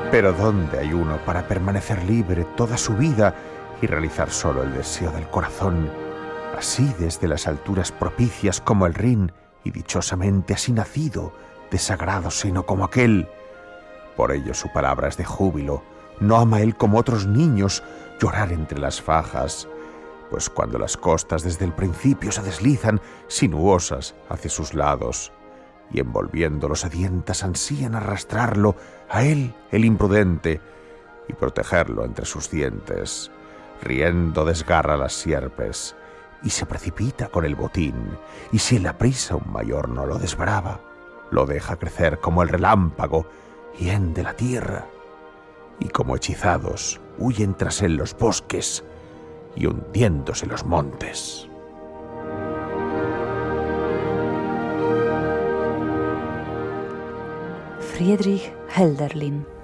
Pero ¿dónde hay uno para permanecer libre toda su vida y realizar solo el deseo del corazón, así desde las alturas propicias como el Rin, y dichosamente así nacido, de sagrado seno como aquel? Por ello su palabra es de júbilo, no ama él como otros niños llorar entre las fajas, pues cuando las costas desde el principio se deslizan sinuosas hacia sus lados, y envolviéndolo sedientas ansían arrastrarlo a él, el imprudente, y protegerlo entre sus dientes, riendo desgarra las sierpes, y se precipita con el botín, y si en la prisa un mayor no lo desbrava, lo deja crecer como el relámpago, hiende la tierra, y como hechizados huyen tras él los bosques, y hundiéndose los montes. Friedrich Hölderlin.